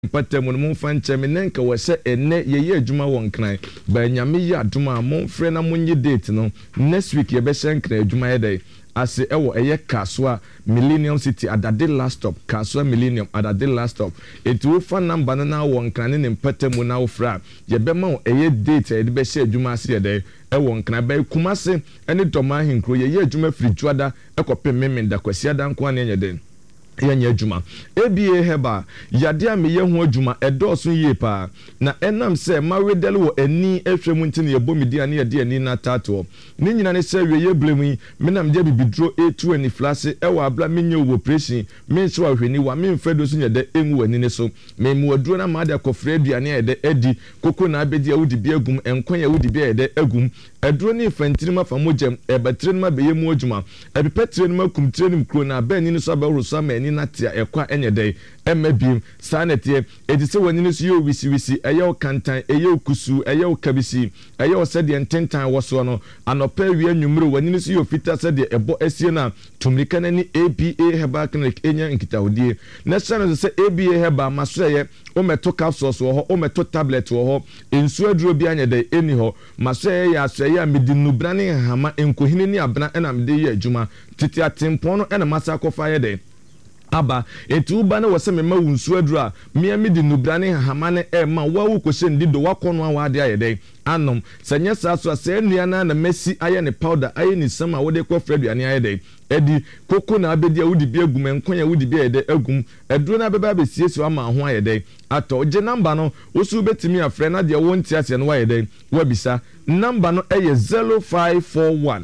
Patamu no mfanche me nenka wo se enne ye adwuma won kran ba nyame ye adwuma mo frɛ na monye date no next week ye be hyenkran adwuma ye dai ase ewo eye Kaswa Millennium City adade last stop Kaswa Millennium adade last stop etu fa number na won kran ne Patamu na wo fra ye be ma eye date ye be hye adwuma ase ye dai won kran ba Kumase ene Doma Hinkro ye adwuma firi Juada ekopem memenda kwasiada nko ane nye den yanya adwuma ABA heba yade a meye ho adwuma edoso yie pa na enam se mawedel wo ani ehwemu ntine yebomidi ane yade ani na tato ni nyina ne se wiye blemu menam je bibidro etu ani flase ewa abla menye wo operation menso ahweni wa memfedo so nyede enwu ani ne so memu aduro na ma de kofre aduane yede edi koko na abedi awudi bi agum enkwan ya awudi bi yede agum aduro ni fantiri ma famogem ebatire ma beye mu adwuma ebepetire ma kumtire nim kro na ba ani ne so abawrusa ma ani na tia ekwa enyedai emabim sanetie edise wani ne so yo wisi eyo kantan eyo kusu eyo kabisi eyo sede ententan woso no anopa wi anwumro wani ne so yo fita sede ebo asie na tumrika na ni ABA Herbal Clinic enya nkitawodie na sane se ABA Herbal masoye o meto capsules wo ho o meto tablet wo ho ensu aduro bi anyedai eni ho masoye ya asoye a medinubra ne hama enkohini ni abna ena mede ye adwuma titi atempon no ena masa kofa ye de aba etu ba na wose mema wunsu adura mia medi nubrane hamane ma wawu kwose ndido wakono awade ayede anom sanya saso ase nua na mesi aye ne powder aye ni sama wode kwa fraduane ayede edi koko na abedi awudi bi agum enkon ya wudi bi ayede agum eduro na beba besiesie ama ho ayede ato je number no osu betimi afre na de wonti ase no ayede wabisa number no eye 0541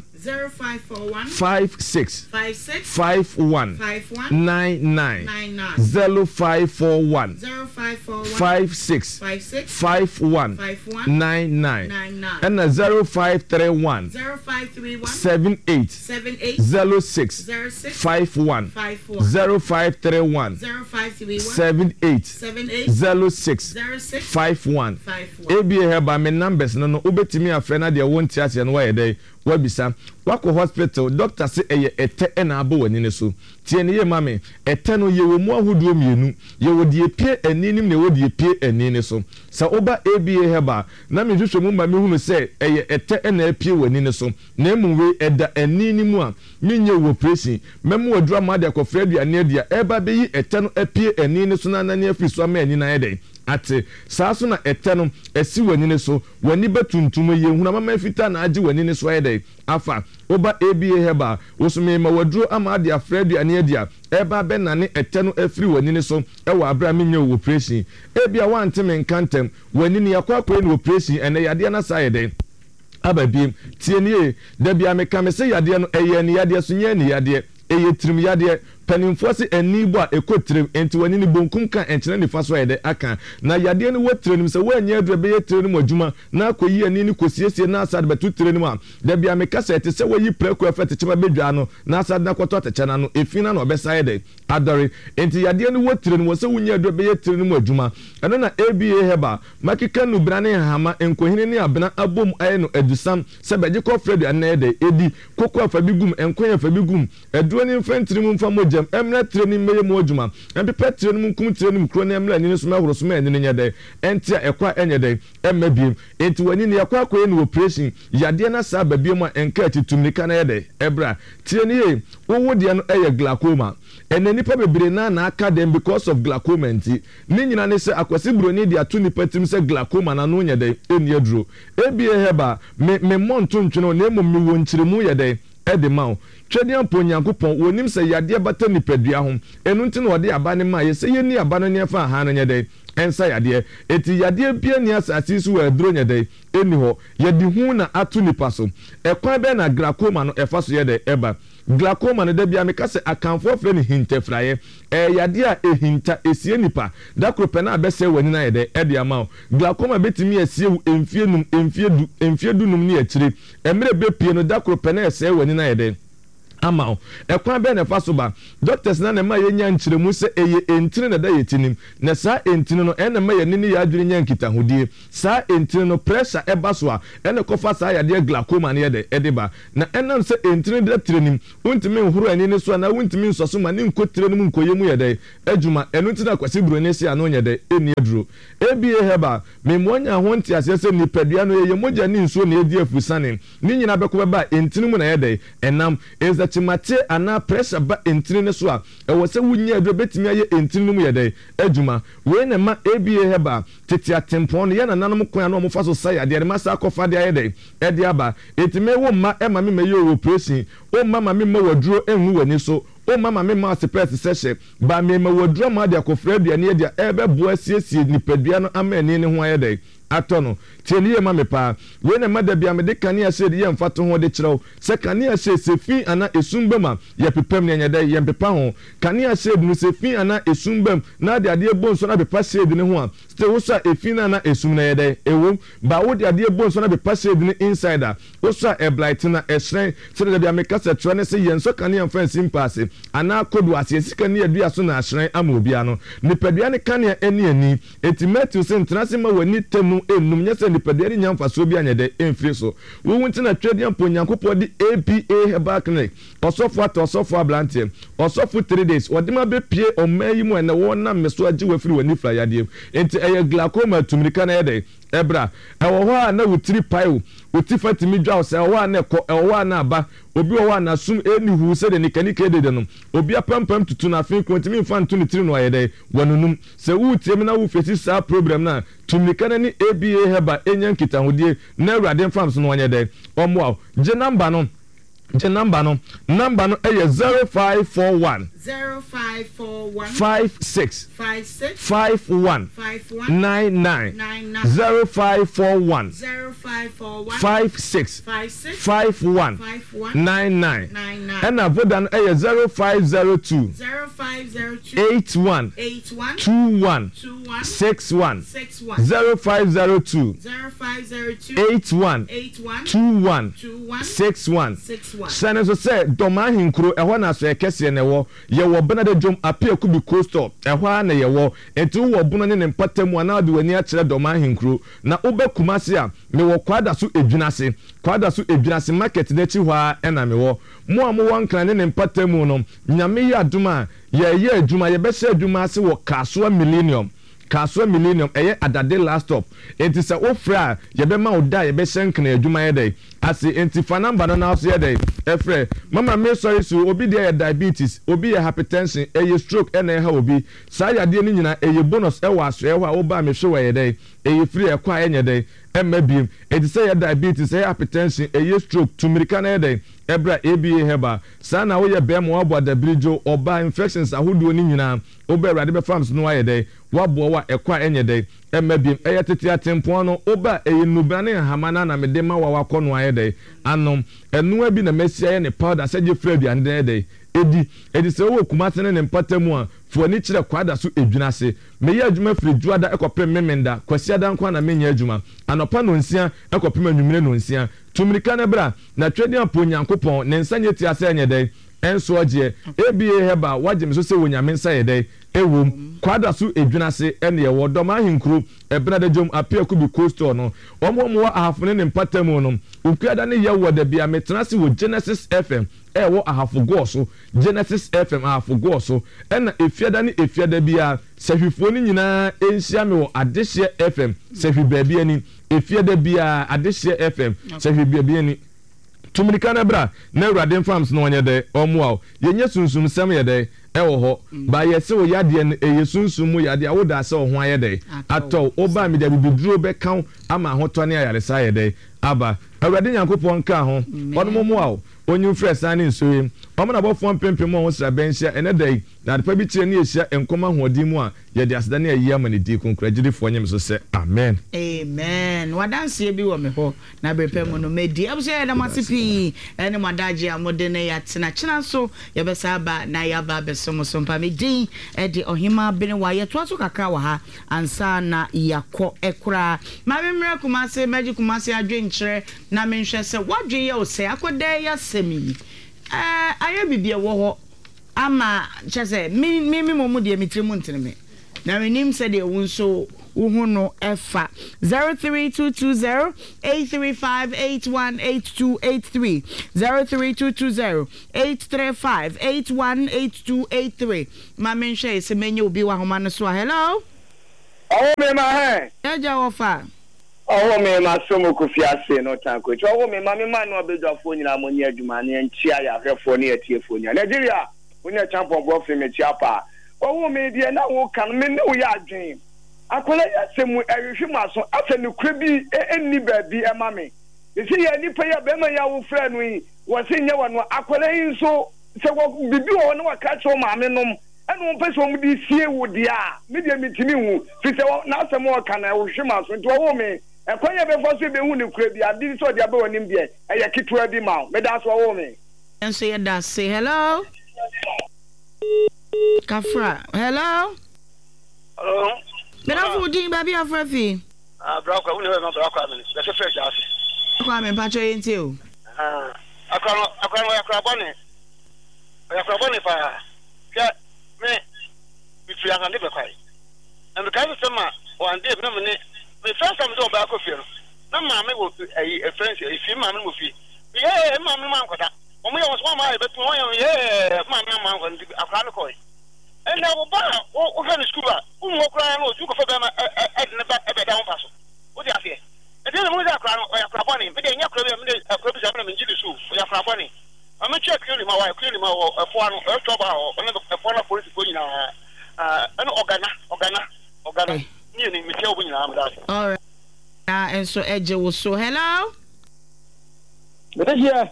56 51 99 0541 56 51 99 and 0531 78 06 51 0531 78 06 51 ABA Herbal me numbers no ubetimi afre na de wonti ase no ayede wabisa wako hospital doctor say eye ete na abo wani ne so tie ne ye mame ete no ye wo mu ahodo mienu ye wo de pie aninim ne wo de pie anine so sa oba ABA Herbal na me hwehwe mu ma me hunu say eye ete na pie wani ne so na emu we eda aninimu a menye wo operation memu wadura ma de akofra aduane adia eba be yi ete no apie anine so na nane afiri so ma anina yede ate saaso na ete no esi wani ne so wani betuntum ye huna mama fita na agi wani ne so yede afa oba ABA Herbal osome ma waduro ama ade afra aduane adia eba be na ne ete no afiri wani ne so ewa abra menye wo operation ebia wanteme nkantem wani ne yakwa ne operation ene yade na sa yede ababiem tienie da bia meka me se yade no eye ne yade so nye ne yade eye trim yade panimfo se anibo a ekotrem enti wani ni bonkum kan enkyene ni faso ayede aka na yade ni wotrenim se wanye adure be yetrenim adwuma na akoyi ani ni kosiesie na asad betu trenim a da bia meka se te se wayi preko efete chema bedwa no na asad na kwoto atechana no efina na obesa ayede adore enti yade ni wotrenim se wanye adure be yetrenim adwuma eno na ABA Herbal makika nu brane hama enkohini ni abena abom aye no adusam se beje ko fredu anede edi koko afabigum enkoya afabigum aduro ni mfantrim mfamo emna training meye mo adwuma empepe training kum training kro na emla ni so mahoro so ma ni nyede entia ekwa enyede emmabiem enti wani ne yakwa akwa ni operation yade na sa babiem a enka atitumnika na yede ebra training wo de no eye glaucoma enani pa bebre na aka dem because of glaucoma enti ni nyina ne se akwasi broni de atu ni patim se glaucoma na no nyede eni aduro ABA Herbal me monto ntwene na emom mi wo nkyiremu yede edemao twedian ponyankopon wonim se yade bata nipadua ho enu nti na ode aba ne ma ye se yeni aba no ne fa ha no nyede ensa yade eti yade bia ni asasi su wa duro nyede eni ho yedi hu na atu nipa so ekwan be na glaucoma no efa so yede eba glaucoma no da bia meka se akanfo fre ni hintefraye yade a ehinta esie nipa da krope na abese wani na yede ede ama glaucoma betimi esie emfie du num ni akire emre be pie no da krope na ese wani na yede ama ekwan be na fa so ba doctors na ma yenya nkyeremu se eye entine na da yetinim na saa entine no ena ma yenini ya adwene nya nkita hodie saa entine no pressure eba so a ena kofa saa yade glaucoma na yede edeba na enam se entine da tirenim untimi nhuru ani ne so na untimi nsoso ma ne nkotire nim nkoyemu yede adwuma enu ntina kwase brone si ano yede eni aduro ebie heba memonya ho nti asese nipadua no ye mogya ni nsuo na edi afusane ni nyina beko ba entine mu na yede enam ezatimate ana pressure ba entine ne so a ewo se wunya aduro betimi aye entine mu yede adwuma we na ma ebie heba tete atempon ye na nanom kwan na omofa so sai ade ma sa kofa de ayede edi aba etime wo ma ema me ye operation o mama me ma waduro enwu wani so o mama me ma sepet seshe ba me ma waduro ma de akofra dua ne dia ebe bo asiesie nipadua no amani ne ho ayede atono tieniye ma me pa we na mada bia me de kania se de yemfato ho de kirew se kania se sefi ana esumbema ye pepam ne nyede ye pepa ho kania se dunu sefi ana esumbem na de ade bonso na pepa se de ne ho a ste wo so efi na na esum na yede ewo ba wo de ade bonso na pepa se de ne insider wo so e blight na esren se de bia me kasa tro ne se yenso kania fan simpase ana kodu ase sika ne adua so na asren ama obia no nipadua ne kania eni etimetu se ntrase ma wani temu enum nyese nipadua nyamfa so bia nyede emfiri so wo wunti na twedian po nyankopɔ di APA Herbal Clinic osofo ato osofo ablantie osofo 3 days odima be pie omayi mu ene wo na meso agi wafiri wani fra yade enti eye glaucoma tumrika na yede ebra ewo ho na wutiri pai uti fatimi dwa se ewo na ekɔ ewo na aba obi wo na sum eni hu se de nikanika de no obi apampam tutu na afin kontimi mfa ntu ni tiri no ayede wanunum se wutie me na wo fesi sa problem na tumrika na ni ABA Herbal enya nkita hodie na awurade mfam so no anyede omo je number no number no eye 0541 56 51 99 0541 56 51 99 and avodan eye 0502 81 21 61 0502 81 21 61 Sane so say doma hinkro ehwo na so ekese ne wo ye wo benade dwom apia kubi coastal ehwo na ye wo etu wo bunu ne mpatamu ana de wani a kire doma hinkro na obekumase a me wo kwada so edwinase market na chi hwa ena me wo mo amwo nkran ne mpatamu no nyame ya aduma ye adwuma ye be se adwuma ase wo Kasua Millennium eye adade last stop enti se ofra ye be ma oda ye be senkna adwuma ye dey ase enti fa number no na so ye dey efre mama me sorry so obi dey diabetes obi ye hypertension eye stroke ena ha obi sa yade ni nyina eye bonus e wa so e wa oba me hwe ye dey eye free e kwa enye dey emabim enti se ye diabetes eye hypertension eye stroke tumirika na ye dey ebra ABA Herbal sana wo ye be mo abo adabrijo oba infections ahodo ni nyina oba awurade be farms no aye dey wabo wa ekwa enye dey emabim eye tete atempo no oba eye nubane hamana na mede ma wa wakono aye dey anom enu abi na mesia ye ne powder seje fradu ande dey edi se wo kumate ne mpatamu a fo ni kire kwada so edwinase meye adwuma firi juada ekopem memenda kwasiada nkwa na menya adwuma anopa no nsia ekopem anwumire no nsia tumirika na bra na twedi apo nyankopon ne nsanye ti ase enye dey enso oje ABA Herbal wagye so se wonyame nsa ye dey ewom kwada so edwinase ene ye wodom ahinkru ebrada jom apia kubi coastal no omo wa ahafune ne mpatamu no ukuada ne ye woda bia metrase wo Genesis FM wo ahafogo so Genesis FM ahafogo so ena efiada bia sehwifo ni nyina enhia me wo Adehye FM sehwi baabi ani efiada bia Adehye FM sehwi baabi ani tumirika na bra na awurade farms no onye de omo yenye sunsum sem ye de ewo ho ba yese wo yade ne eyesunsum mu yade awoda se ho aye de ato oba mi da bibiduro be kan ama hoto ne ayaresa ye de aba awurade nyankopon ka ho ono mo onyu fresh ani nsoyem omo na bofo pempem ho sra benhia ene dai na de pa bi tire ne ehia enkoma hoodi mu a ye de aseda ne ayi ama ne di konkragirifo nyem so se amen wadanse bi wo me ho na brepem no medi abso ye na masipi ene madaje amode ne ya tena chena so ye be saba na ya ba be so mpa medi e de ohima bene wa ye to aso kakra wa ha ansa na yakọ ekura ma memra kumase meji kumase adwenkyere na menhwe se wadwe ye o se akoda ya semi Aye bibi wo ho ama chese me momu de mitrim ntreme na menim se de wo nso wo hu no efa 032208358188283 032208358188283 ma menhwe se menye obi wa homa no so hello oh me ma he eja wo fa oh me ma so mo kofi ase no tanko oh me ma no abedwafo nyina mo nya adwuma ne ntia ya hwefo ne atiefo nya Nigeria wonya champion bro fi me chiapa oh me de na wo kan me ne wo ya adwen akola ya semu ehwehwe maso afa ne kura bi enni baabi ema me isi ya nipa ya be ma ya wo fra no yi wo se nya wo no akola yi nso se wo bibi wo no wa ka cho ma me nom eno mpe so mu di sie wo dia me de mitimi hu fi se na asem wo kan ehwehwe maso nti wo me ekwanya be fo so be hu ne kura bi adi so dia be wonim bi e ya kitwa bi ma me da so wo me enso ya da say hello Kafra hello hello Bera fooding baby afrafi. Brako, we never know Brako. That's a fair job. Kwame Pacho yenti o. Akrabone. Akrabone fa. Me fi anga libe kwai. And because of some one day no me first time do Brako feel. Na ma me wo a friend if you ma me wo fi. Yeah, ma me man kwada. O me was one my but one yeah, ma man kwada akrano koi. And now, oh, friend is Cuba. Who walk around or took for them at the back of a down pass. What do you say? And then we are crabonning, but then you're a purpose of them in Jisu, we are crabonning. I'm not sure clearly my wife, clearly my foreign or another foreign police going an organa, nearly Michelle Winner. All right. And so Edge was so hello. But here.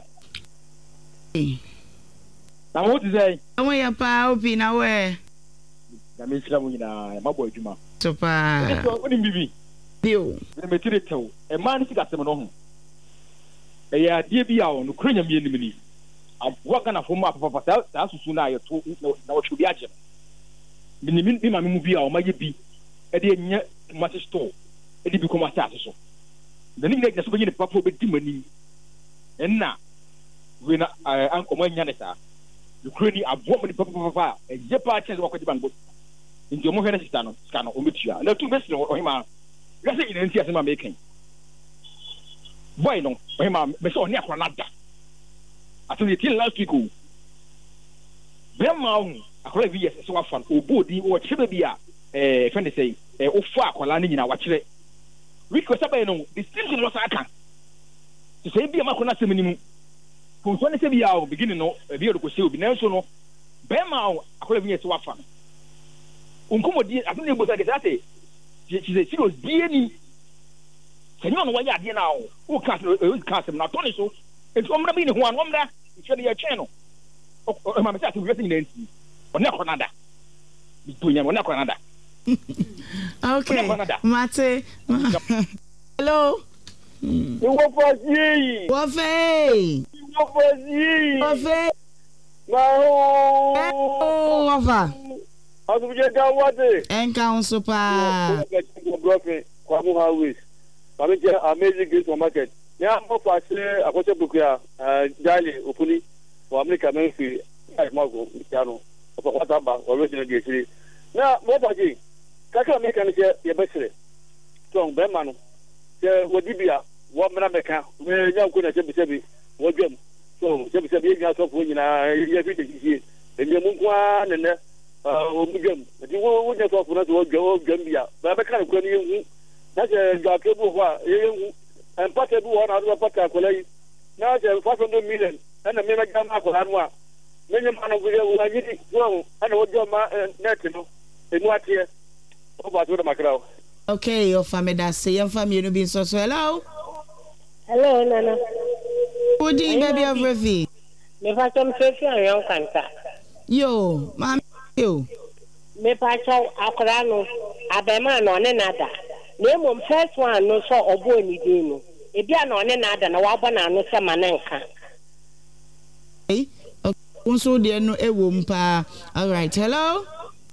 Now what is I? I want your power na where. Na me sira mo nyina ma bo adwuma so pa so woni bibi dio na me tire tew e ma ni siga sem no ho e ya die bi a no kranya mi enim ni aboa kana fo ma papa sa susu na ayo to na wo bi agye mi ma mu bi a o ma ye bi e de nya ma se store e de bi ko ma sa so da ni na so be ni papa be di mani enna we na anko ma nya ne sa Ukraine aboa mo ni papa e je pa chance wo ko di bango nti omo hwere sista no ska no ometua na tu besi no ohima yase ina nti asema mekan boy no ohima me so oni akwa nada aso ye till last week o be ma hu akwa bi yes so wafan obodi wo chebe bia friend say ofu akwala ni nyina wa kire week ko sabai no the same no sa aka so say bia makona asem ni mu ko so ne se bia o beginning no bia do ko se obi na so no be ma hu akwa bi yes wafan unkomodi asem ne bosa ke sate she say serious die ni senyo no wa ya die na o ka sem na toni so enti omra bi ni ho an omra ife ya twen no o ma me sate we say nanti oni akonada bi to nya oni akonada okay mate hello wo fozi wo fe ma oh wafa Asubije ga wade enka unso pa kwa mu highways kami je amazing grace market ya mo kwase akoche bukuya dali opuni for America menfi ai mago piano for kwata ba always na gesiri na mo baji kaka America ni je ye besire so be ma no je wodibia wo mra meka we nya ko na je bisebi wo dwam so je bisebi nya so fo nyina ye fi de ji e mu kwa ne omugam di wo nya so fo na so gam bia ba be kan ko ni hu na je ga ke bu wa ye hu en pate bu wa na do pate akola yi na je 500 million na me ma gam akola no a me nya ma no go ye wa yi so ana wo do ma net no e mu atie o ba do makra okay your family say your family no be so hello nana Udi baby of Revi me fa tom fefi an kanta yo mama yo me pa cha akra no abema no ne nada na mom first one no so obo ni din no e bia no ne nada na wa na no se manenka eh unso de no ewo mpa all right hello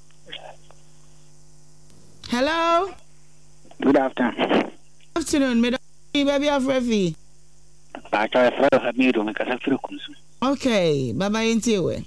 good afternoon me baby of Revi pa cha fra ha mi do me ka sa fru kunsu Okay, baba yentiwe.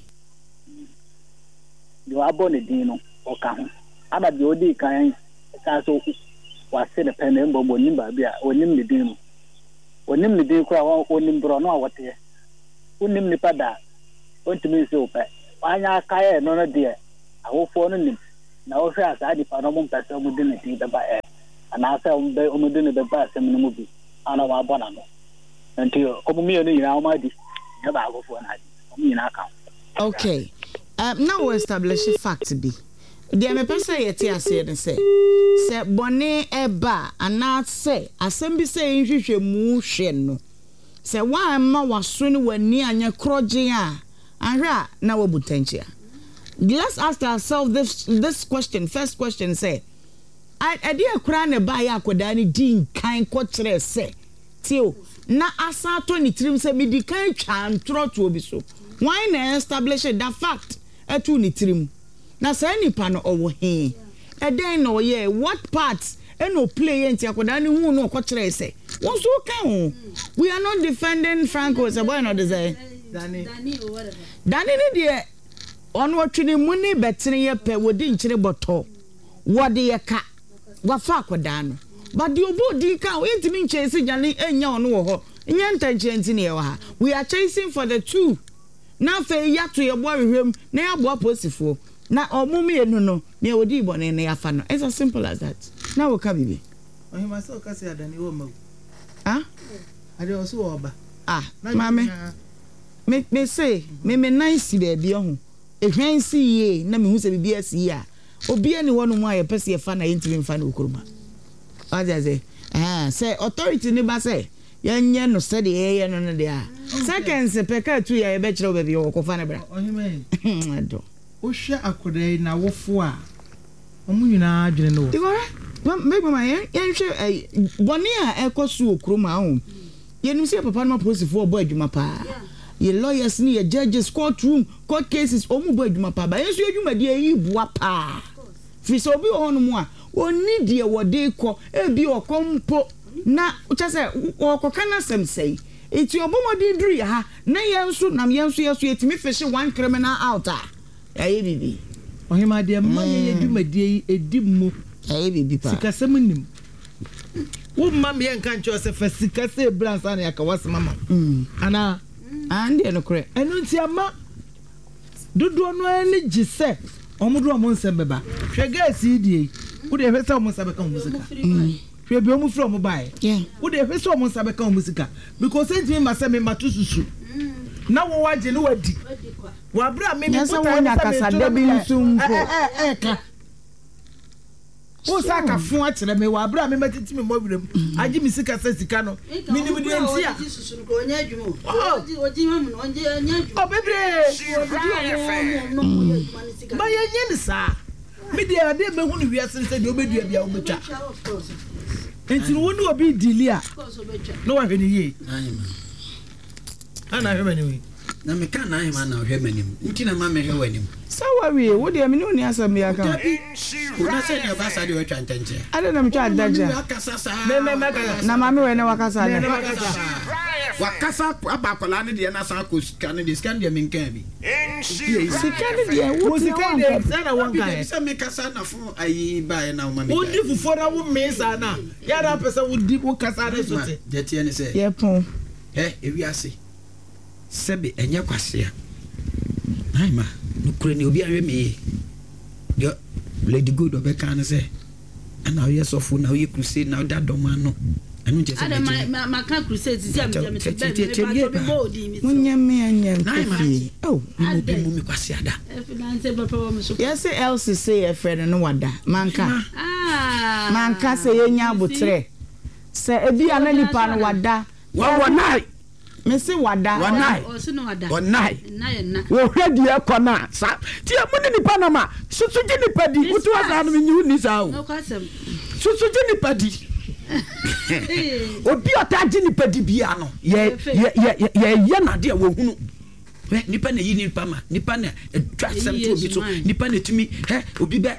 You are born a dino or come. Ama the odi kan so was said a pen and bobo nimba bia or nim the dino. Or nim the dino or nim brono what here. Unim ni pada. Want to me so pet. Wanya kaya no dear. I will phone him. Now first I did Panamon person within the tea by and I fell within the bus and the movie. I know our bonano. Until me and you my never go for an idea. Okay. Now we establish a fact be. The me person yet say and say bone eba and not say assembly say nhwehwe mu hwe no. Say why ma waso ne wani anya kroje a anhwa na wabutanchia. Let's ask ourselves this question. First question say I dey kura ne ba ya akoda ne din kan ko kire say tio na asato ni trim say me di kan twa ntro to obi so. Why na establish that fact etu ni trim na say nipa no owo he eden no ye what parts no play enti akoda ne hu no ko kire say won so kan we are not defending Franco say boy no dey say Danny or whatever Danny ne dey onwo twini muni betene ye pe wodi nkire boto wode ye ka wafa akoda no but the obo di ka o enti mi chase jane enya ono wo ho enya ntanche enti ne ye wa we are chasing for the two na fe ya to ye bo hwehwem na ya bo aposifo na omumi enu no me odi bone na ya fa no it's as simple as that na wo ka bibi ohima so ka se adani wo ma ah ade oso wo ba mame me say me nice baby ho ehwan si ye na me hu se bibi asi ya obi ani wono mu aye pese ye fa na yentimi fa na okuruma ajaze say authority ni ba say yenye no say ye no de a seconds peka tu ya be kire baby wo ko fa na bra ohima ado o hwe akodai na wofo a omu nyina adwene no digora me mama yen hwe boni a ekosu okuruma ho yenim se papa no posifo obo adwuma pa ye lawyers ni ye judges courtroom court cases omu bo adwuma pa ba yesu adwuma de yi bua pa fi so bi ho no mu a oni de wode ko e bi okompo na ucha se okoka na sem sei eti obomodi duru ya ha na yensu nam yensu yesu etimi fish one criminal out aye bibi ohima de ma ye adwuma de edimu aye bibi pa sikasem nim wo mam ye nka ncho se fa sikase bransa na yakawase mama ana ande no kure enu nti ama dodo no ani gise omudo omo nsem beba hwe gasi die wo de hwese omo nsabe kan musika hwe bi omo fro omo bae wo de hwese omo nsabe kan musika because enti ma se me matususu na wo waje no wadi wa bra me me puta na kasa de bi nsumpo ka wo saka fun a kire me wa bra me matiti me mo birem agi mi sika sa sika no minimum de ntia onya adwumo oji mamu no onya adwumo obebre ba ye nyen sa me de ade be hu no wiase se de obedua bia obetwa enti wo no obi dilia no wa hwe ni ye ana hwe mani we na me ka na hema na hwe mani nti na ma me hwe wani sawa we wo de me ni asam ya kan una se ne ba sa de wetwa ntanche ale na mtwa adaja me na mama we ne wakasa ne wakasa abakola ne de na sa ko scan de scan de me nkan bi sika ne de wo sika de sana wonka se me kasa na fu ayi ba na ma me wo di fufo na wo me sa na ya da pesa wo di wo kasa de so te je tie ne se ye pon ewi ase sebe enye kwase a naima nukure ni obi anwe me yo lady good obeka na se ana oye sofo na oye crusade na oda doma no anu je se ma kan crusade si am je me be munya me anya kofi oh mo bi mu mi kwase ada yes else say a friend no wada manka say yenya abotre se ebi anani pa no wada wa nai me say wada onai wo hwedi e kona sa ti amuni ni panama susu ji ni padi utu asa no nyu ni sa o susu ji ni padi obi ota ji ni padi bia no ye na de wo hunu nipa na yi nipa ma nipa na twa sem to obi so nipa na tumi obi be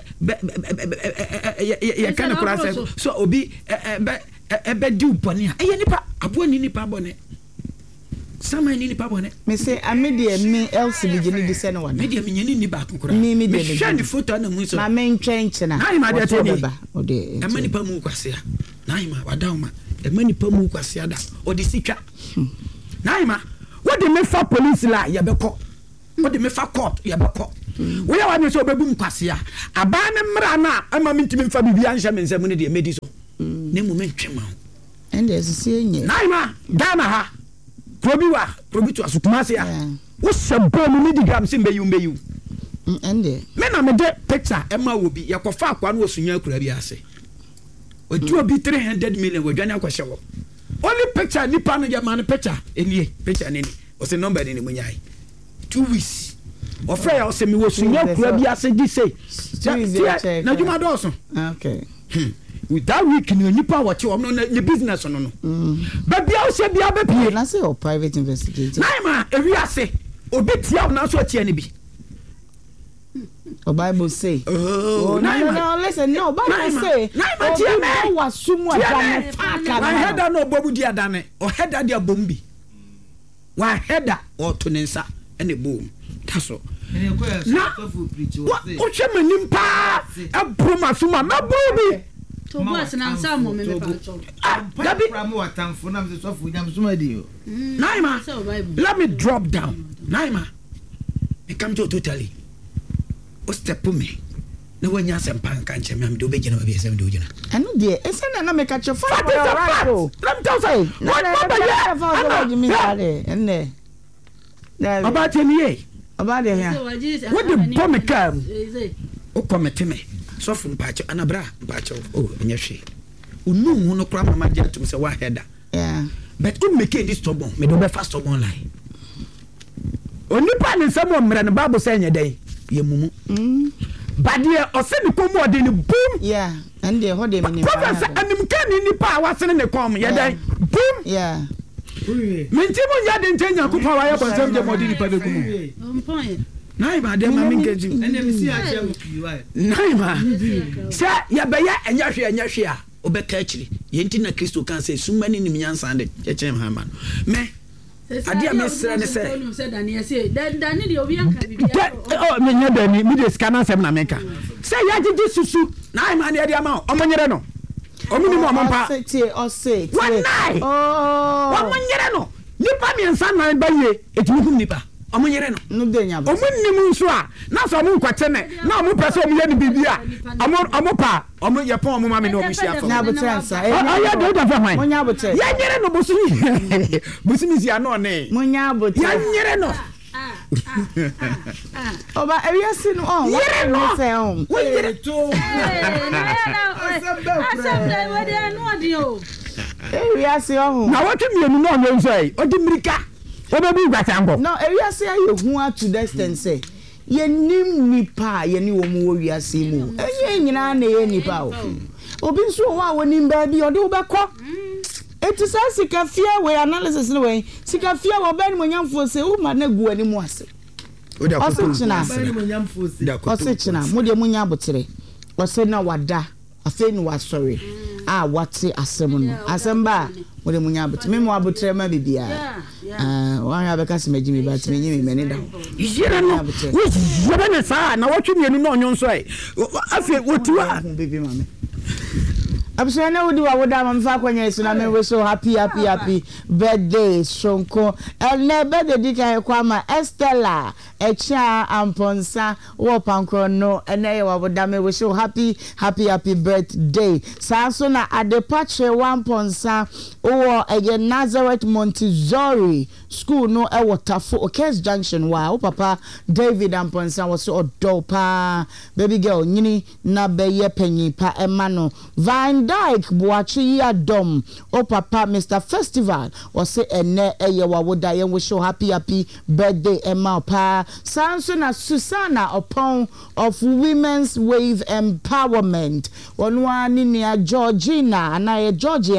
ye kana kura so obi be di ubone a ye nipa abo ni nipa bone sama ni nipa bone me say amede me LCD gini di se no wana media me nyani ni ba kokora me me hwa ni photo na mu so ma me ntwen nkyena na ima de tani ode ama nipa mu kwase a na ima wadauma ama nipa mu kwase ada ode sitwa na ima wode me fa police la ya beko wode me fa court ya beko we ya wani so obebu kwase a aba ne mra na ama me ntimi mfa bibia nhya me nsam ne de medi so ne mu me ntwema and as see nye na ima Ghana ha probi to asukumase a wo sebo mu medigram se mbeyu ende me na me de picture e ma wo bi yakofa akwa na osunya akura bi ase odu obi 300 million wadwane akwahye wo only picture nipa no ya man picture enie picture nini o se number ni munyai 2 weeks ofre ya o se mi wo sunya akura bi ase di say na juma do so okay with that week ni nipa watch o no the business no but bia o se bia be pie na say o private investigator na ma ewi ase obi tia na so tia ni bi the Bible say no listen no Bible say no wa sumu adane faka na header no bobu di adane o header di abombi wa header o to nensa ene boom that's all na o chema nimpa abroma suma mabubi to boss na samo me pacho dabi pramu watamfo na me so fu nyam suma di o naima let me drop down naima e come to totally o step me na wanya sempa nka nche me do be gina be sem do gina anu de ese na me catch for right let me tell you what enne about any about the here what the bomb come o comete me so from pacho anabra pacho oh nyehwe unu no kra mama dia tum se wa header yeah but you make this stubborn me do be fast stubborn line onipa ni samo mra ne Bible say nyedai yemumu but there o se ni komu ode ni boom yeah and there ho de me ni professor anim kan ni pa wasene ne kom yedai boom yeah minti mu ya de ntenya kupa wa ya konsem je modi ni pa de kumu naima de ma minkeji NMC a che mu piwa naima sa ya be ya anyahwe a obeka akiri yenti na Kristo kan say sumani nim nyansa de chechem ha ma me adia mesra ne say dani de obi aka bibia oh me nya dani me de scanner sem na meka say ya gigi susu naima ne dia ma omonyere no omuni mo ampa o say oh omonyere no nipa mi nsa na ba ye etumu nipa omonyere no no de nya omunnim nso a na so omu nkwate ne na omu pese omu ye ni bibia omu pa omu ye pon omu ma me no omu hia fo na botransa ya do da fa hwan munya botre ya nyere no busumi si ano ne munya botre ya nyere no oba ewiase no on yere no say on we yere to asabda wode no de o ewiase on na watwe mienu no on nso ai odi mirika obebu gwatango no ewiase aye hu to the extent say yenim nipa yeni wo mu wiase mu enye nyina na ye nipa o obi nso wa wonim ba bi ode wo bekọ eti sa sika fia we analysis no we sika fia wo ba ni monyamfo se wo ma na gu ani mu ase o da ko osechina mo de munya abotere wose na wada afi ni wasori wate asem no asem ba mo de munya abotere me mo abotere ma bibia wan ya beka se magimi ba te menyi me ne da yira no wo be ne sa na watwe mienu no onyo nso ai afi wotiwa bibi mame abso na wudi wa woda ma mfa kwanya yesu na me we so happy birthday Shonko elne birthday dika kwa ma Estella echa amponsa wo pankro no ene wa woda me we so happy birthday sanso na adepache wamponsa wo ege Nazareth Montessori school no e Waterfall Okes Junction wa wo papa David amponsa wo so odopa baby girl nyini na beye panyi pa emano Van Dyke Boachi Adom o papa Mr Festival was say ene eye wa woda yen we show happy birthday Emma pa Sansona Susanna upon of Women's Wave Empowerment onwa ni Georgina and I Georgian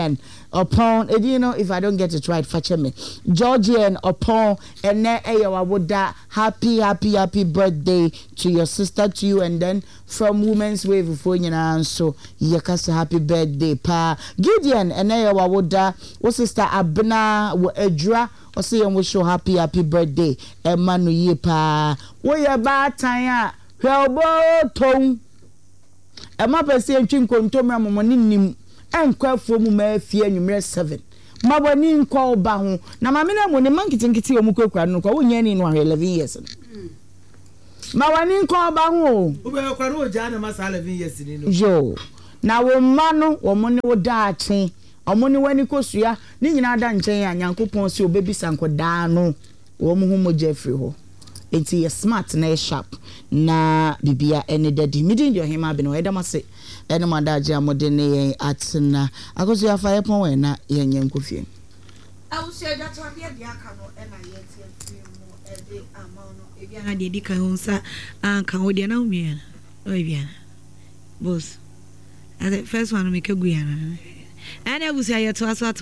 upon if I don't get it right fache me Georgian upon ene eyawawoda happy birthday to your sister to you and then from Women's Wave for nyina so yakasa happy birthday pa Gideon ene eyawawoda wo sister Abna wo Edra o say you wish you happy birthday Emmanuel ye pa wo ye ba tan a hwelbo ton Ema pese ntwi nkontomra momoni nim enkwa fomu ma fie anwumre 7 mabani nkwa oba ho na mame na mo ne mankitinkiti omukokura no kwa wonya ni no 11 years mawani nkwa oba ho ubekwa no ja na masa 11 years ni no yo na wo ma no wo mo ne wo daache omo ne wani kosua ni nyina da nchen ya nyankopon se obebisa nkodaa no wo mo hu mo Jeffrey ho enti ye smart na sharp na bibia ene dadi midin your hima be no edamase ene madaje amode ne yen atena akoso ya fa yepon we na yen nkofie awusia datu abia dia aka no ena yeti mo ede amao no ebia na de dika honsa anka wo de na umia no ebia boss the first one make guiana and I was here to ask what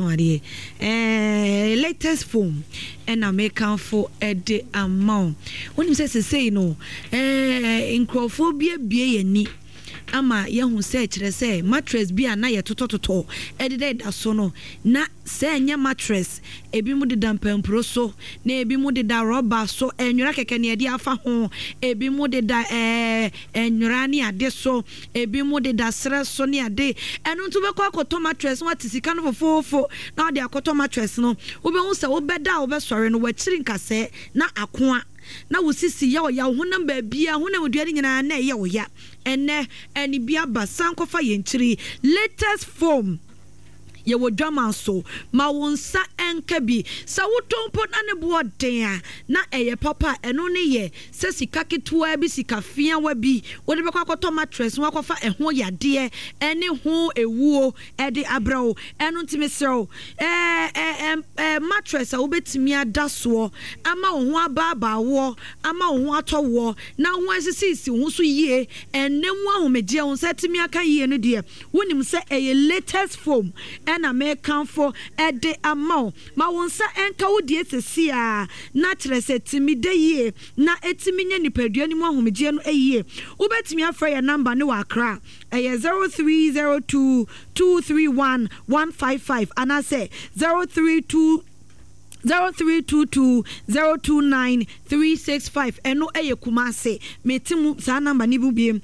latest form and I make count for a day amount. When you say no, in Crawphobia be any. Ama yahu say kyerɛ sɛ mattress bi ana yɛ totototɔ ɛdeda da so no na sɛ nya mattress ebi mu de dampampro so na ebi mu de da rubber so enwura keke ne yɛde afa ho ebi mu de da enwura ne ade so ebi mu de da srɛ so ne ade ɛno nto bɛkɔ akɔtɔ mattress no ate sika no fofofo na ɔde akɔtɔ mattress no wobɛhu sɛ wobɛda wobɛsɔre no wakyiri nkasɛ na akoa na wosisi ya oya honam ba bia honam oduade nyina na ye oya ene ani bia ba sankofa yenchiri latest form ye wo dwama so ma wonsa enka bi sa wotompo na ne boden na eye papa eno ne ye se sika ketua bi sika fia wa bi wo de bekwa koto mattress wa kofa eho yade ene ho ewuo ede abrawo eno ntime sero mattress a wo betimi adaso ama wo ho ababa wo ama wo ho atowo na ho asisi ho so yie ene mu ahomegye wo setimi aka yie no de wonim se eye latest form na me kan for ede amount ma wonsa enka wo die sesia na kire se timi de yie na etimi nya nipadua ni mu ahomegye no eyie wo betimi afra ya number ne wa akra 0302231155 and I say 0322029365 eno eye kumase metimu sa number ni bubiem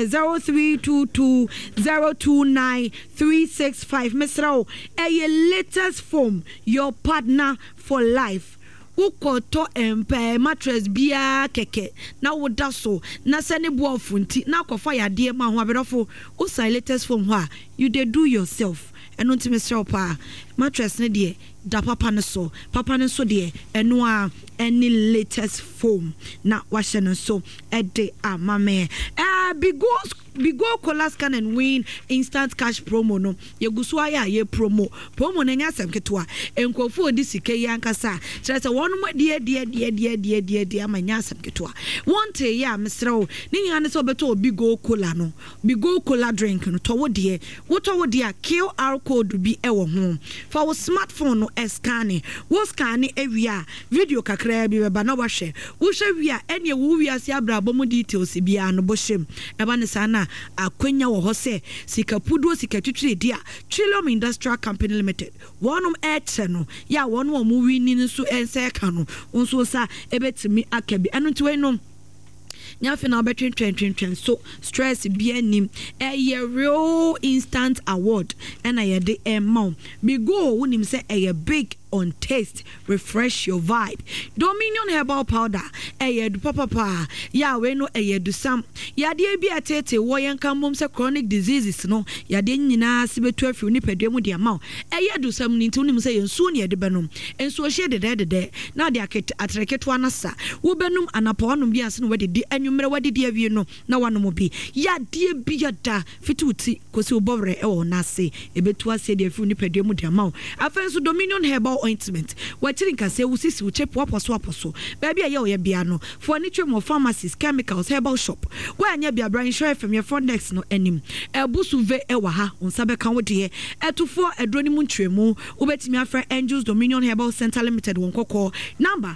0322029365 mesrao eye latest form your partner for life ukoto mattress bia keke na woda so na sene bo afunti na kofa yade ma ho abedofo o latest form ho you dey do yourself eno ntime srao pa mattress ne de da papa ne so de eno a any latest form na washe no so ede amame Bigo Cola Scan and Win instant cash promo no yeguso aya ye promo na nya asem ketwa enkofo odi sike yankasa kire se wonu die amanya asem ketwa wonte ya mesrew ni nya ne so beto Bigo Cola no Bigo Cola drink no to wo de QR code bi ewo ho for wo smartphone no scan wo scan ewia video kakra bi be ba na wahwe wo hwe wia ene wo wiase abrabo mu details bia no bo hwem eba ne sana akwenya wo ho se sika puduo sika twitwire dia Trillium Industrial Company Limited wonum no ya wonu o mu wini nso ense ka no nso sa ebetimi akabi eno ntiwe no nyafe na between 2020 so stress bi anim real instant award and I de emma Bigo wonim say big on taste refresh your vibe Dominion herbal powder du papa ya we no du sam ya de bi atete wo yenka mom say chronic diseases no ya de nyina se betu afi ni padua mu de ama du sam ni nti wonim say yensuo ne de benom ensuo hye de na de atreketo anasa wo benum anapo onum bi ase no wede di anwumre wede di awie no na wanom bi ya de bi ya da fituti kosi obowre wo na se ebetu ase de afi ni padua mu de ama afenso Dominion herbal herbal ointment wachiri nkase wusisi uchepu aposo baby aye oye bia no for ni twem pharmacies chemicals herbal shop wa anya bia bra insure from your front desk no anim ebusu ve ewa ha onsabe kan wo de etufo edroni mu ntwemu ubetimi afra Angels Dominion Herbal Center Limited won kokko number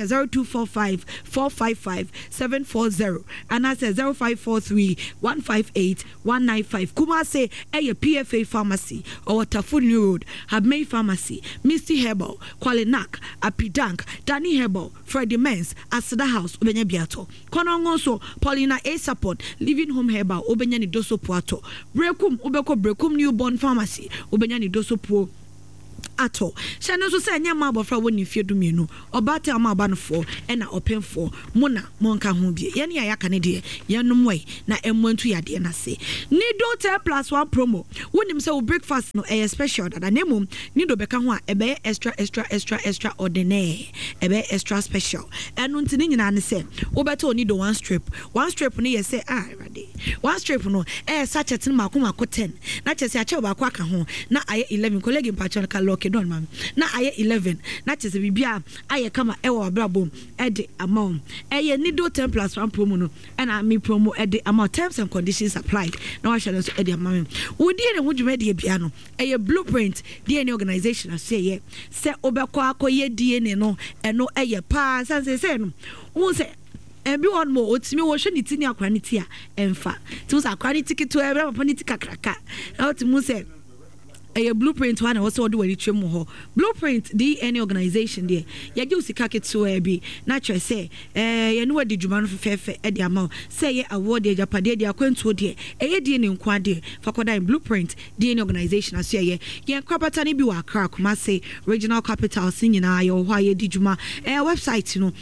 0245 455 740 and I say 0543 158 195 kuma say PFA Pharmacy or Tafuni Road have made Pharmacy Misty Herbal Kwalinak Apidank Danny Herbal Freddy Mens Asada House Obenya Biato Konongonso Paulina A Support Living Home Herbal Obenya ni Doso Puato Brekum Ubeko Brekum Newborn Pharmacy Obenya ni Doso Puo ato shane so say nya ma bofra woni fiedu mienu obate ama aba no fo e na openfo mona monka ho bie ye ne ya ka ne de ye nom wai na emwantu yade na se Nido 10+1 promo wonim say wo breakfast no e special dada nemu Nido beka ho a e be extra ordinary e be extra special enu ntini nyina ne se wo beta Nido one strip ne ye say rade one strip no e sachet no mako 10 na chese a che ba kwa ka ho na aye 11 colleague mpacho ka lock don mam na aye 11 na chese bibia aye kama ewo abrabom ede amount eye Nido 10+1 promo no na me promo ede amount terms and conditions applied na wa share so ede amount wodi ne hudwuma de bia no eye blueprint DNA organization say ye se obekọ akoye DNA no eno eye pa sanse se no wo se ebi one more otimi wo hwe ni tini akwa ni ti a emfa ti wo sa akwa ni tiki to ebra papa ni tikakraka na otimi se a blueprint one also do any trim ho blueprint DNA organization there ya gi usika keto ebi na try say ye no wadi djuma no fefe e de amount say ye award ye japade de akwantuo de ye DNA nkwa de fakoda in blueprint DNA organization aso ye kwapata ni bi wa Accra kuma say regional capital sinyina ye ho ye di djuma website no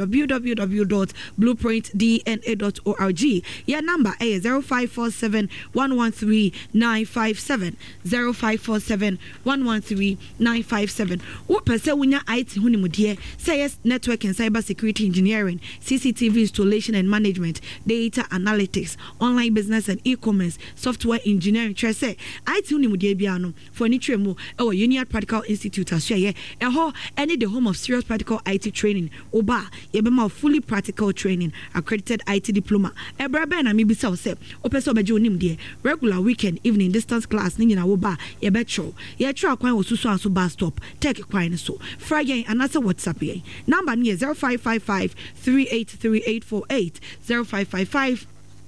www.blueprintdna.org your number 0547 113 957 0547-113-957. What person wunya IT hunimudie say network and cyber security engineering, CCTV installation and management, data analytics, online business and e-commerce, software engineering. Try say IT hunimudie biano for nitremo or Union Practical Institute as share any the home of serious practical IT training. Oba yebema fully practical training, accredited IT diploma. Ebraba na mibisa say opeso bejo nimdie regular weekend evening distance class ninyina oba betro ye tra kwan osusu aso bus stop take kwan so Friday another WhatsApp ye number near 0555 383848 0555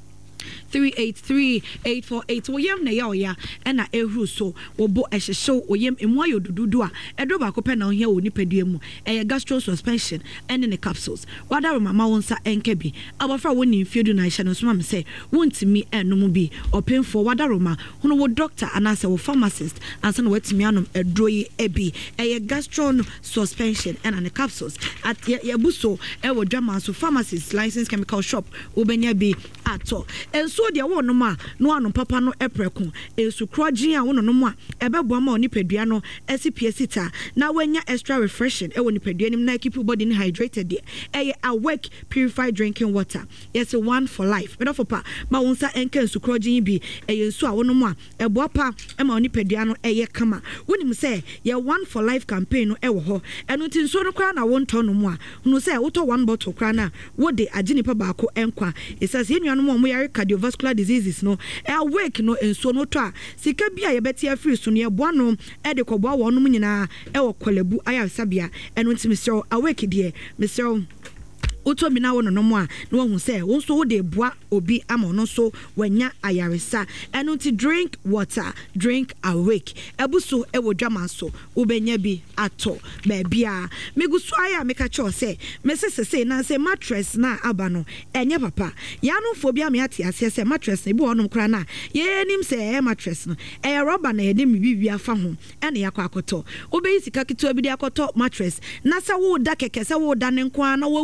383-848 woyem na ya na ehuru so wobo ehyehyw woyem emu ayo dududu a edo ba ko pe na ohia woni padua mu gastro suspension and ne capsules wada mama wonsa enke bi abofra woni mfiedu na hye no so mam say wontimi enum bi openfo wada roma hono wo doctor anase wo pharmacist ansa na watimi anom edroyi ebi gastro suspension and ne capsules at yebuso wo dwama so pharmacist license chemical shop obenya bi ato enso de wo no ma no anu papa no epreku ensu kroagin a wo no mo a ebebo ma onipadua no esipiesita na wanya extra refreshing e wo nipadua nim na keep your body hydrated de awake purified drinking water yes one for life but for pa ma wonsa enka ensu kroagin bi ensu a wo no mo a ebo pa e ma onipadua no kama wonim say ye one for life campaign no wo ho eno tin so no kra na wo nto no mo a no say wo to one bottle kra na wo de agini pa ba ko enkwa it says yenuanu mo yare cardiovascular diseases no awake no enso no to a sika bia ye beti afiri so no ye boa no e de koboa wo no nyina e wo kolebu ayasabia eno ntimi so awake de mesro uto mi na wo no mo a no hu say wo so wo de boa obi ama no so wanya ayaresa eno nti drink water drink awake ebuso e wo dwama so ubenya bi ato ba bia megusu aya meka cho say mesesese na say mattress na aba no enye papa ya no fo bia me ate ase say mattress na bi wonom kra na ye nim say mattress no rubber na ye de mi bibia fa ho ene yakọ akoto obeyi sika kitu bi de akoto mattress na sa wo da keke sa wo da ne nko na wo wudi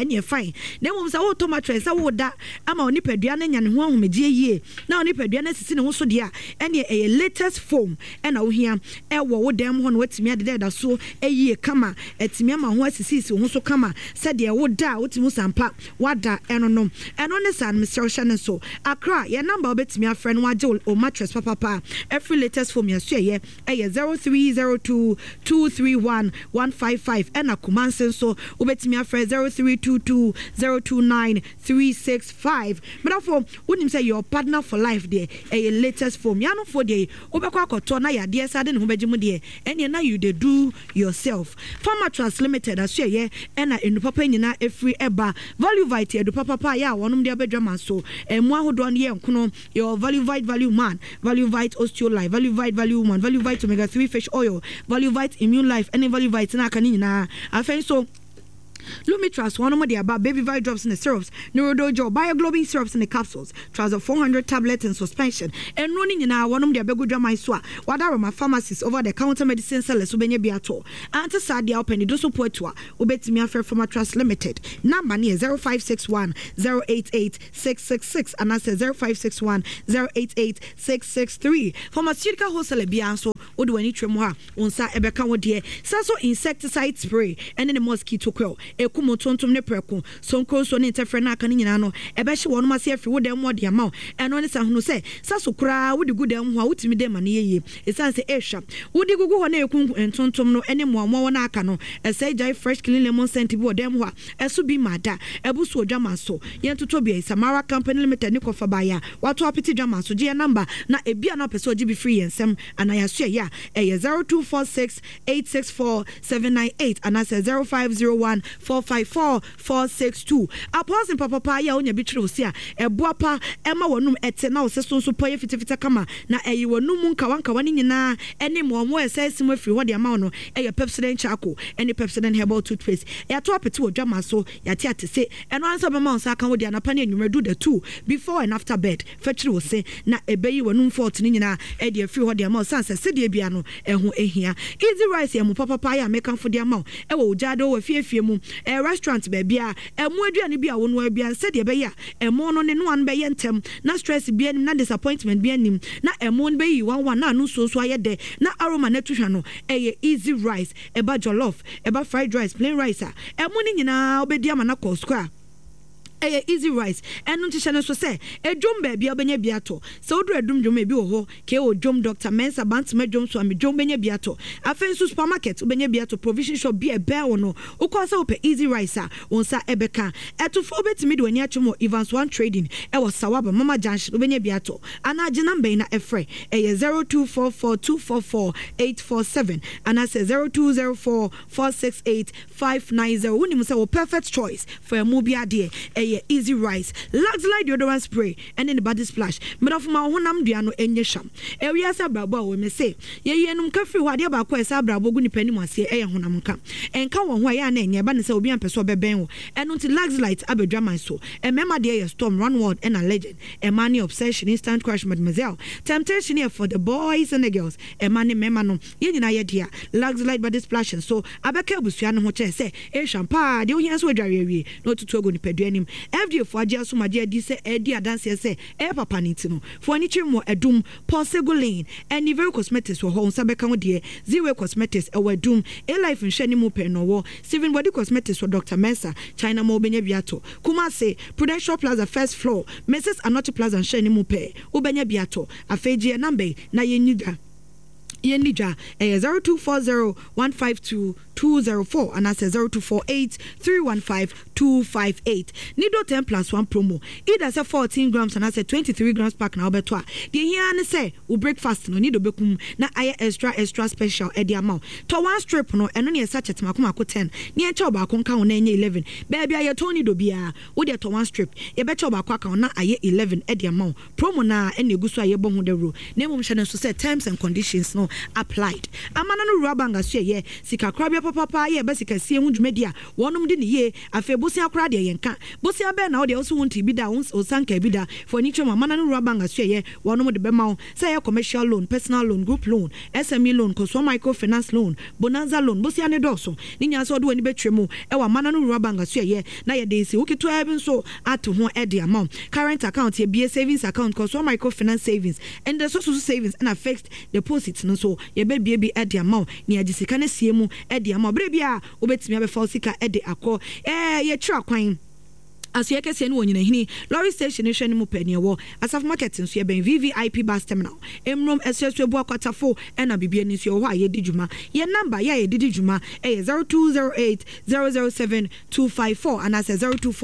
any fine na mum sa wo to mattress sa wo da ama oni padua na nya ne ho ahomegye yie na oni padua na sisi ne ho so de a ene latest foam ena wo hia wo dem ho no watimi ade da so eyie kama etimi ama ho asisi ho so kama said de wo da wotimi sampa wada eno no eno ne san Mr. Shannon so Accra your number obetimi afre no wagye o mattress papa every latest foam yeso ye 0302 231 155 ena Kumansen so obetimi afre 0322 029 365 but for wonim say your partner for life there a latest foam ya no for there obekwa akoto na ya de sade ne ho begimu there ene na you dey do yourself Farmer Trust Limited asye ye ena enu papa nyina every eba value vite edu papa ya wonum de abedwama so emu ahodo ne ye nkono your value vite value man value vite osteolife value vite value woman value vite omega 3 fish oil value vite immune life and value vite na kan nyina afen so Lumitras, one of the above baby vi drops in the syrups, Neurodojo, bioglobin syrups in the capsules, Trazo 400 tablets in suspension, and running in our one of the Begudra Maiswa, what are my pharmacies over the counter medicine sellers, Ubenya Biato, Anta Sadia Open, Doso Poetua, Ubet Miafer from Trust Limited, number near 0561 088 666, and I said 0561 088 663. Pharmaceutical wholesale Bianso, Udu any tremoa, Unsa Ebeka Wodie, Sasso insecticide spray, and then the mosquito quill. Ekumo tontom ne preko sonko so ne interfere na aka nyina no ebe hye wono ma se afri wo dem mo de ama eno ne sa hunu se saso kura wo de gudem ho a wotimi dem na yeye esan se ehwa wo de gugu ho na ekun entontom no ene mo mo na aka no ese jai fresh clean lemon scent bi wo dem ho a eso bi mada ebuso odwama so yentoto bi Samara Company Limited ne kofa baya wato apiti dwama so je number na ebia na pese oji bi free yensem anaya so ya 0246 864 798 anasa 0501 454 462. Apostle papa ya onya bi twere osia eboapa ema wonum ete na oseso so poye fitifita kama na eyi wonum nkawanka wani nyina ene mo esesi mo afiri hode ama no eye Pepsodent charcoal ene Pepsodent herbal toothpaste ya to apete odwama so ya te atese eno ansa be ma onsa aka hode anapa ne anwumre do the two before and after bed fatwere ose na ebeyi wonum fort ni nyina e de afiri hode ama sansa se de bia no eho ehia easy rice ya mo papa ya mekan fode ama e wo ujado wo fiefie mu restaurant baby a emu aduane bi a wonu abia se de be ya emu no ne no an be yentem na stress bi anim na disappointment bi anim na emu no be yi wan na anu so ayede na aroma na tuhwa no eye easy rice eba jollof eba fried rice plain rice a emu ni nyina obedi ama na call square easy rice enu ntisha so say edwom ba bia obenya biato se odu edum dwom e bi wo ho ke odwom Dr. Mensa Bantama dwom so am dwom benya biato afensu supermarket obenya biato provision shop bi e be wo no ukosa ope easy rice a wonsa ebeka etufo betimi de wani atwom Evans One Trading e wo Sawaba Mama Junction obenya biato ana agina mbe na efre 0244244847 ana say 0204468590 woni say wo perfect choice for a movie ade easy rice Luxlite deodorant spray and in the body splash but of my honam dua no enye sham we asa brabo we me say ye enum ka free hwade ba ko esa brabo gu ni panim ase honam nka enka won ho ya na enye ba ne say obi ampeso beben wo eno nti Luxlite abedwaman so mema de storm run world and a legend money obsession instant crush mademoiselle temptation here for the boys and the girls money mema no ye nyina ye dia Luxlite body splash so abeka busua no ho che say champa de wo yen so adware wie no tutu ogu ni padua nim FD for agia so madia di se edi adanse se papa nitino for ani chimo edum Posegolane and Very Cosmetics for home sabeka wo de Zero Cosmetics e wadum e life nhwani mu pe no wo Steven Body Cosmetics for Dr. Mensa China mo benya biato Kumase Prudential Plaza first floor Mrs. Anoti Plaza nhwani mu pe ubenya biato afeji number na yenida Yenija 0240152204 and I say 0248315258. Nido 10+1 promo. Either say 14 grams and I say 23 grams pack na obetwa. The here and say we breakfast no nido bekum na aye extra special e the amount. To one strip no eno ne sachet makoma ko 10. Ni e cha oba ko nka na enye 11. Baby aye to nido bia. Wo de to one strip. E be cha oba ko aka na aye 11 e the amount. Promo na ene guso aye bo hu de ro. Na mum hye so say terms and conditions no applied. Amana no rubber nga so ye sika krabia papa ye basika sie hu dwumadi a wonum de ne ye afa bosia kora de yenka bosia be na wo de wo so wonti bi da wo sanka bi da for ni twema mana no ruaba nga so ye wonum de be ma wo say commercial loan, personal loan, group loan, SME loan, consumer microfinance loan, bonanza loan bosia ne doso ni nya so do ani betwemu e wa mana no ruaba nga so ye na ye de si wo keto e bi so ato ho e de amount current account ye BA savings account consumer microfinance savings and the social savings and a fixed deposit no so ye be bia bi e de amount ni agisika na sie mu e de amount bre bia obetimi abefa sika e de akọ ye twa kwan aso yekese ne wonyina hini lorry station hwe ne mu pani wo asaf market nso ye ben VVIP bus terminal emrom esesu ebu akwatafo na bibia ni so ho aye didwuma ye number ye didwuma 0208007254 and as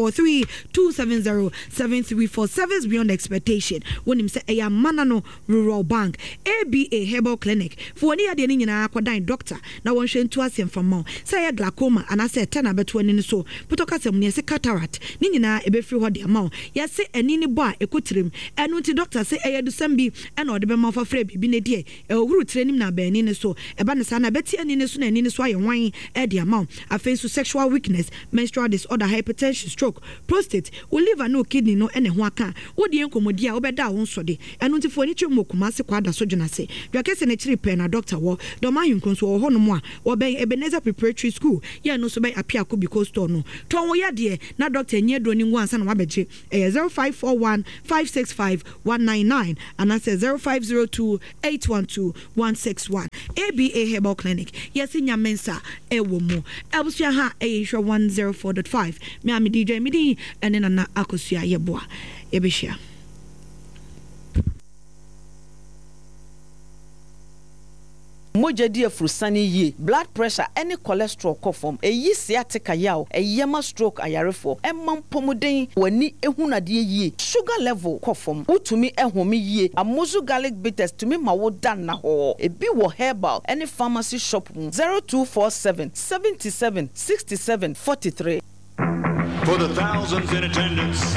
0243270734 service beyond expectation wonim se eya manano rural bank ABA herbal clinic for ni ade ni nyina akodan doctor na wonhwe ntu asem fama say ye glaucoma and as tena beto ni so potokasem ne se cataract ni na ebefri ho de ama yase anini bo a ekotirim enu ti doctor say eyedusam bi na ode be ma fa fra bibi ne die owuru trenim na ba ani ne so eba ne sa na beti ani ne so na ani ne so ayewan e de ama afensu sexual weakness, menstrual disorder, hypertension, stroke, prostate, liver no kidney no ene ho aka wodi enkomodi a obeda wo nso de enu ti fo ni twem okuma se kwada so dwena se dwakese ne chiri pe na doctor wo do ma yun konso wo hono mo a wo ben Ebenezer Preparatory School ye no so ben apia ko because store no ton wo ya de na doctor nye ni ngu ansa na wabeje 0541565199 and I say 0502812161 ABA Herbal Clinic yes nyamensa ewo mu ebusua ha ehwe 104.5 me am DJ midi ene na akosua yeboa ebehia moja di afrusani yi blood pressure any cholesterol kofom eyi sciatica yaw eyema stroke ayarefo emam pomuden wani ehunade yi sugar level kofom utumi ehome yi amozu garlic bitters tumi mawo dan na ho ebi wo herbal any pharmacy shop 0247 77 67 43 for the thousands in attendance